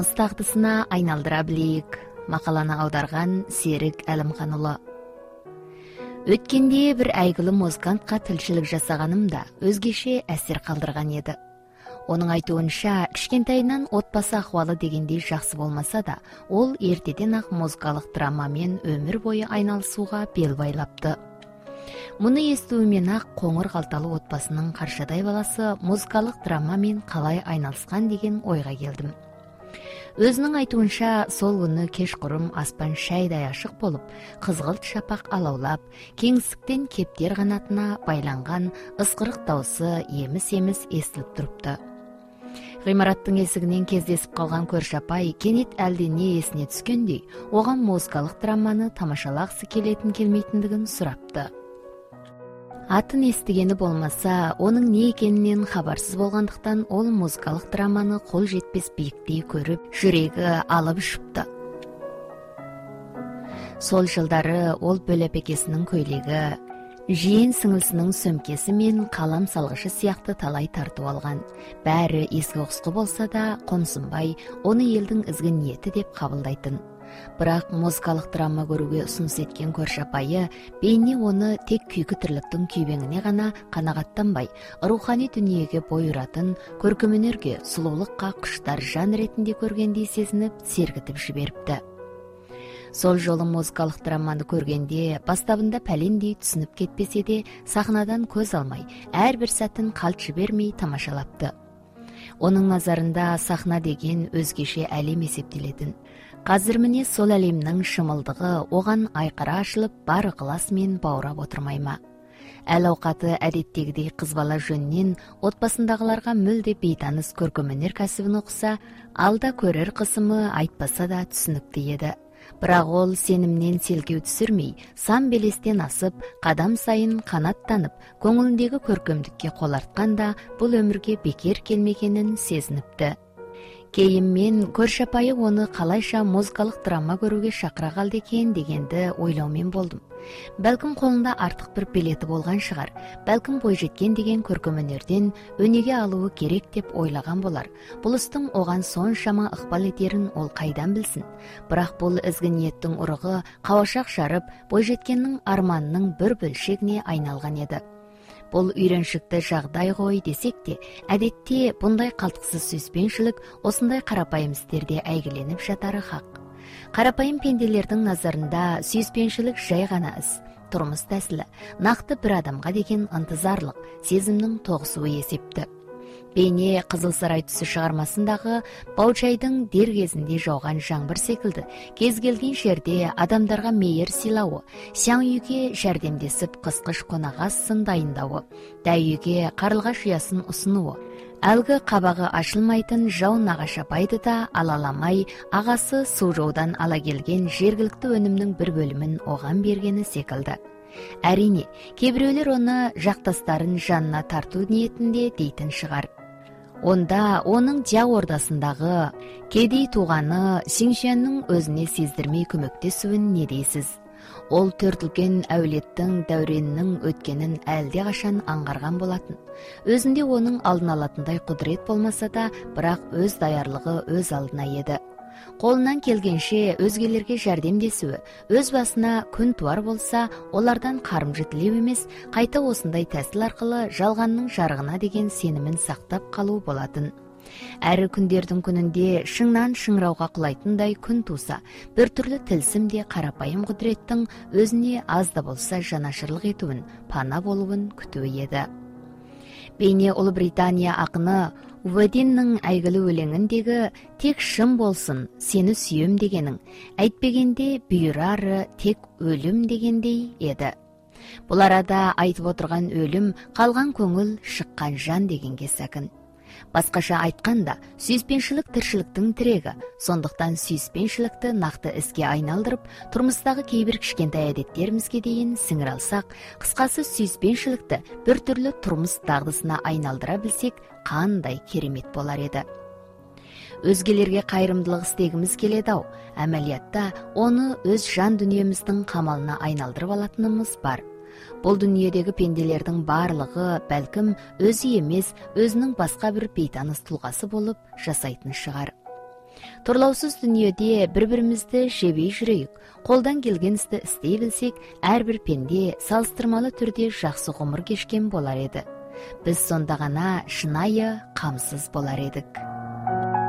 Дағдысына айналдыра білейік. Мақаланы аударған Серік Әлімханұлы. Өткенде бір әйгілі музыкантқа тілшілік жасағанымда өзгеше әсер қалдырған еді. Оның айтуынша, кішкентайынан отбасы ахуалы дегендей жақсы болмаса да, ол ертеден ақ музыкалық драмамен өмір бойы айналысуға бел байлапты. Мұны естуімен ақ қоңыр қалталы отбасының қаршадай баласы музыкалық драмамен қалай айналысқан деген ойға келдім. Өзінің айтуынша, сол күні кешқұрым аспан шайдай ашық болып, қызғылт шапақ алаулап, кеңістіктен кептер қанатына байланған ысқырық даусы еміс-еміс естіліп тұрыпты. Ғимараттың есігінен кездесіп қалған көрші апай кенет әлдене есіне түскендей, оған музыкалық драманы тамашалағысы келетін келмейтіндігін сұрапты. Атын естігені болмаса, оның не екенінен хабарсыз болғандықтан ол музыкалық драманы қол жетпес биіктей көріп, жүрегі алып ұшыпты. Сол жылдары ол бөлепекесінің көйлегі, жиен сіңілсінің сөмкесі мен қалам салғышы сияқты талай тарту алған. Бәрі ескі ұқсқы болса да, қомсынбай, оны елдің ізгі ниеті деп қабылдайтын. Бірақ музыкалық драма көруге ұсыныс еткен көрші апайы бейне оны тек күйкі тірліктің күйбеңіне ғана қанағаттанбай, рухани дүниеге бой ұратын, көркемөнерге, сұлулыққа құштар жан ретінде көргендей сезініп, сергітіп жіберіпті. Сол жолы музыкалық драманы көргенде, бастабында пәлендей түсініп кетпесе де, сахнадан көз алмай, әрбір сәтін қалт жібермей тамашалапты. Оның назарында сахна деген өзгеше әлем есептелетін. Қазір міне сол әлемнің шымылдығы оған айқара ашылып, бар ықыласымен баурап отырмай ма? Әл-ауқаты әдеттегідей қыз бала жөнінен отбасындағыларға мүлде бейтаныс көркемөнер кәсібін оқыса, алда көрер қысымы айтпаса да түсінікті еді. Бірақ ол сенімнен селкеу түсірмей, сан белестен асып, қадам сайын қанаттанып, көңіліндегі көркемдікке қол артқанда бұл өмірге бекер келмегенін сезініпті. Кейінмен көрші апайы оны қалайша музыкалық драма көруге шақыра қалды екен дегенді ойлаумен болдым. Бәлкім қолында артық бір билеті болған шығар, бәлкім бойжеткен деген көркемөнерден өнеге алуы керек деп ойлаған болар. Бұл істің оған соншама ықпал етерін ол қайдан білсін. Бірақ бұл ізгі ниеттің ұрығы қауашақ жарып, бойжеткеннің арманының бір бөлшегіне айналған еді. Бұл үйреншікті жағдай ғой десек те, әдетте бұндай қалтқысыз сүйіспеншілік осындай қарапайым істерде әйгіленіп жатары хақ. Қарапайым пенделердің назарында сүйіспеншілік жай ғана іс, тұрмыс тәсілі, нақты бір адамға деген ынтызарлық, сезімнің тоғысуы есепті. Бейне Қызыл Сарай түсі шығармасындағы Баучайдың дер кезінде жауған жаңбыр секілді, кез келген жерде адамдарға мейір сыйлауы, сяң үйге жәрдемдесіп қысқыш қонағасын дайындауы, дәй үйге қарлығаш ұясын ұсынуы, әлгі қабағы ашылмайтын жау нағашы апайды да алаламай, ағасы су жаудан ала келген жергілікті өнімнің бір бөлімін оған бергені секілді. Әрине, кейбіреулер оны жақтастарын жанына тарту ниетінде дейтін шығар. Онда оның Дия ордасындағы кедей туғаны Синшеннің өзіне сездірмей көмектесуін не дейсіз? Ол төртілген әулеттің дәуренінің өткенін әлде қашан аңғарған болатын. Өзінде оның алдын алатындай құдірет болмаса да, бірақ өз даярлығы өз алдына еді. Қолынан келгенше өзгелерге жәрдемдесуі, өз басына күн туар болса, олардан қарымжы тілеу емес, қайта осындай тәсіл арқылы жалғанның жарығына деген сенімін сақтап қалу болатын. Әрі күндердің күнінде шыңнан шыңырауға құлайтындай күн туса, біртүрлі тылсымде қарапайым құдіреттің өзіне аз да болса жанашырлық етуін, пана болуын күтуі еді. Бейне Ұлыбритания ақыны Увединнің әйгілі өлеңіндегі тек шын болсын, сені сүйем дегенің, әйтпегенде бұйырары тек өлім дегендей еді. Бұл арада айтып отырған өлім, қалған көңіл, шыққан жан дегенге сәкін. Басқаша айтқанда, сүйіспеншілік тіршіліктің тірегі, сондықтан сүйіспеншілікті нақты іске айналдырып, тұрмыстағы кейбір кішкентай әдеттерімізге дейін сіңір алсақ, қысқасы сүйіспеншілікті бір түрлі тұрмыс дағдысына айналдыра білсек, қандай керемет болар еді. Өзгелерге қайырымдылық істегіміз келеді-ау, әмәлиятта оны өз жан дүниеміздің қамалына айналдырып алатынымыз бар. Бұл дүниедегі пенделердің барлығы бәлкім өзі емес, өзінің басқа бір бейтаныс тұлғасы болып жасайтын шығар. Турлаусыз дүниеде бір-бірімізді жебей жүрейік, қолдан келген істі істей білсек, әрбір пенде салыстырмалы түрде жақсы ғұмыр кешкен болар еді. Біз сонда ғана шынайы, қамсыз болар едік.